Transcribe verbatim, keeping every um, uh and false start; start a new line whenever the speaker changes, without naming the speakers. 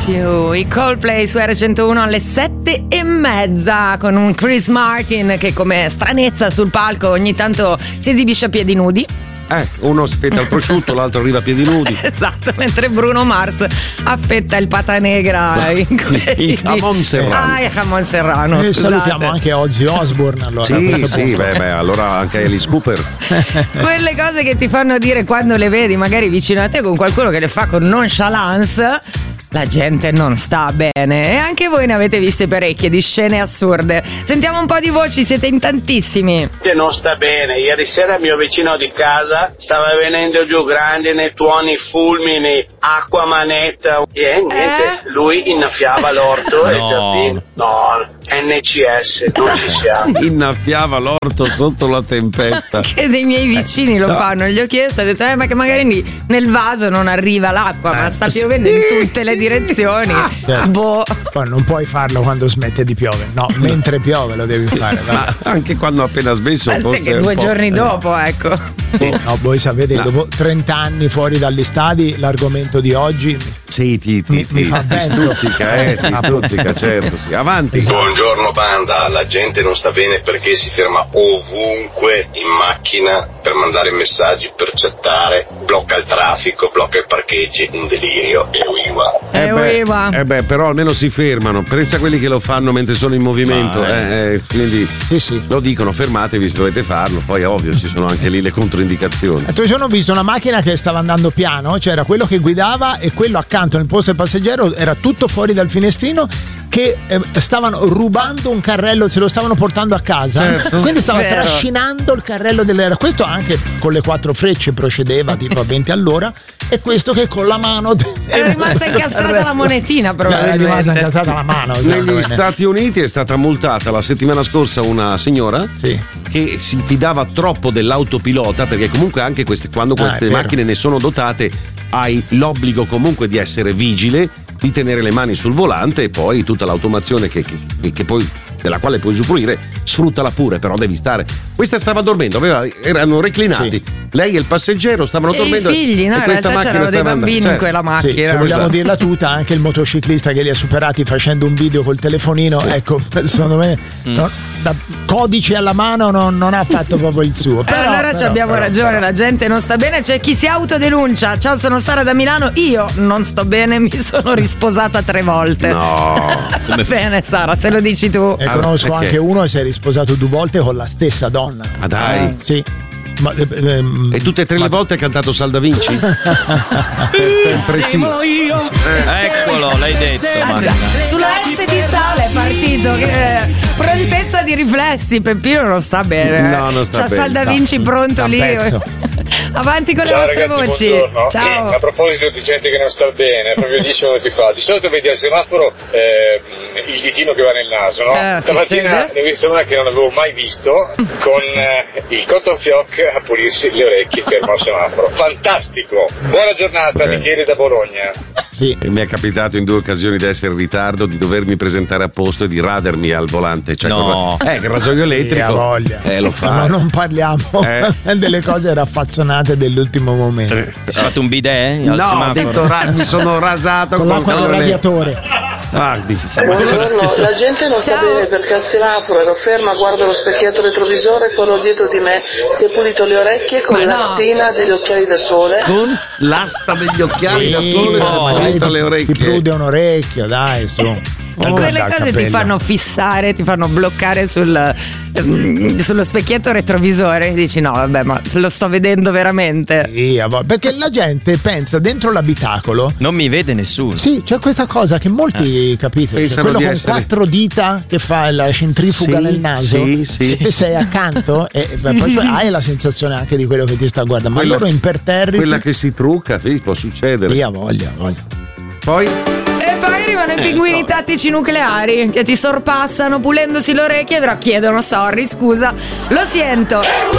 You, i Coldplay su R centouno alle sette e mezza con un Chris Martin che come stranezza sul palco ogni tanto si esibisce a piedi nudi.
Eh, uno aspetta il prosciutto, l'altro arriva a piedi nudi.
Esatto, mentre Bruno Mars affetta il pata negra in quei
Jamon Serrano.
Ah, Jamon Serrano.
E
scusate.
salutiamo anche Ozzy Osbourne. Allora,
sì, sì, beh, beh, allora anche Alice Cooper.
Quelle cose che ti fanno dire quando le vedi magari vicino a te con qualcuno che le fa con nonchalance. La gente non sta bene e anche voi ne avete viste parecchie di scene assurde. Sentiamo un po' di voci, siete in tantissimi.
Non sta bene, ieri sera il mio vicino di casa stava venendo giù grandine, tuoni, fulmini, acqua manetta e niente,
Eh?
lui innaffiava l'orto e il
No.
giardino. No, N C S, non ci siamo.
Innaffiava l'orto sotto la tempesta.
Che dei miei vicini lo
no.
fanno, gli ho chiesto, ho detto eh, ma che magari lì nel vaso non arriva l'acqua, ma sta piovendo in tutte le direzioni.
Certo.
Boh.
Poi non puoi farlo quando smette di piovere, no, mentre piove lo devi fare. va.
Ma anche quando ha appena smesso,
Pensa
forse
che
un
due
po'.
giorni dopo, ecco.
No, voi sapete che
No.
dopo trenta anni fuori dagli stadi l'argomento di oggi
Sì, ti, ti,
Mi-
ti,
mi fa
ti
vento.
stuzzica, eh, ti stuzzica, certo, sì. Avanti.
Buongiorno banda, la gente non sta bene perché si ferma ovunque in macchina per mandare messaggi, per chattare, blocca il traffico, blocca i parcheggi, un delirio e uiva.
Eh,
beh,
uiva.
eh beh, però almeno si fermano. Pensa a quelli che lo fanno mentre sono in movimento.
Ma,
eh, eh, quindi
Sì, sì.
lo dicono, fermatevi se dovete farlo. Poi è ovvio, ci sono anche lì le controindicazioni.
L'altro giorno ho visto una macchina che stava andando piano, c'era quello che guidava e quello accanto nel posto del passeggero era tutto fuori dal finestrino che eh, stavano rubando un carrello, se lo stavano portando a casa.
Certo.
Quindi stava
Vero.
trascinando il carrello dell'era. Questo anche con le quattro frecce procedeva tipo a venti all'ora e questo che con la mano
Era rimasta incastrata la monetina
Era rimasta
probabilmente.
incastrata la mano.
Negli
esatto.
Stati Uniti è stata multata la settimana scorsa una signora
Sì.
che si fidava troppo dell'autopilota, perché comunque anche queste, quando
Ah, è
queste
vero.
macchine ne sono dotate hai l'obbligo comunque di essere vigile, di tenere le mani sul volante e poi tutta l'automazione che, che, che poi della quale puoi usufruire, sfruttala pure, però devi stare. Questa stava dormendo, aveva- erano reclinati.
Sì.
Lei e il passeggero stavano
E i
dormendo.
figli, no?
e
In
questa
realtà
macchina
c'erano dei
stava andando.
bambini
Cioè,
in quella
Sì,
macchina.
se vogliamo
Esatto.
dirla tutta, anche il motociclista che li ha superati facendo un video col telefonino, ecco, secondo me no, da codice alla mano non, non ha fatto proprio il suo.
Eh,
Però,
allora ci
però,
abbiamo
però,
ragione,
però.
la gente non sta bene, c'è chi si autodenuncia. Ciao, sono Sara da Milano, io non sto bene, mi sono risposata tre volte.
No.
Va bene Sara, se lo dici tu.
E
Ah,
conosco
perché?
anche uno che si è risposato due volte con la stessa donna.
Ma dai.
Eh, sì. Ma, eh, ehm,
E tutte e tre le volte ha cantato Sal da Vinci? Sempre sì.
Eccolo, l'hai detto. Marta.
Sulla S di sale è partito. Che prontezza di riflessi. Peppino non sta bene.
No, non sta
C'ha
bene.
Sal da
No,
Vinci pronto
da un
lì.
pezzo.
Avanti con le
Ciao
vostre
ragazzi,
voci.
buongiorno.
Ciao.
Eh, a proposito di gente che non sta bene, proprio dieci minuti fa, di solito vedi al semaforo eh, il ditino che va nel naso, no?
Eh,
Stamattina
succede.
ne ho visto una che non avevo mai visto, con eh, il cotton fioc a pulirsi le orecchie fermo al semaforo. Fantastico! Buona giornata,
Eh.
Michele da Bologna.
sì.
E mi è capitato in due occasioni di essere in ritardo, di dovermi presentare a posto e di radermi al volante. Cioè,
No.
con- Eh, che il rasoio
Sì,
elettrico.
ha voglia.
Eh, lo fa.
No, non parliamo
Eh.
delle cose raffazzonate dell'ultimo momento.
Eh,
Hai fatto un bidet al
No, ho
semaforo?
detto ra- mi sono rasato
Con l'acqua del
quello lì.
radiatore.
Guardi,
Buongiorno, la gente non sta
Ciao.
bene perché al semaforo ero ferma, guardo lo specchietto retrovisore, quello dietro di me si è pulito le orecchie con
Ma no.
la stina degli occhiali da sole.
con l'asta degli occhiali da
Sì,
sole
ma
si è
magari
pulita
ti-
le
Ti
orecchie.
prude un orecchio, dai, su.
E
Oh,
quelle
dal
cose ti
capello.
fanno fissare, ti fanno bloccare sul, ehm, sullo specchietto retrovisore e dici no vabbè ma lo sto vedendo veramente.
Sì, a volte- perché la gente pensa dentro l'abitacolo.
Non mi vede nessuno.
Sì, c'è questa cosa che molti capite, cioè
Pensano
quello
di
con
essere-
quattro dita che fa la centrifuga
Sì,
nel naso.
sì, sì.
Se sei accanto e e poi tu hai la sensazione anche di quello che ti sta guardando, ma
Quella-
loro imperterriti.
Quella che si trucca, sì, può succedere.
Via voglia, voglia.
Poi
E poi arrivano i pinguini tattici nucleari che ti sorpassano pulendosi le orecchie però chiedono sorry scusa lo sento.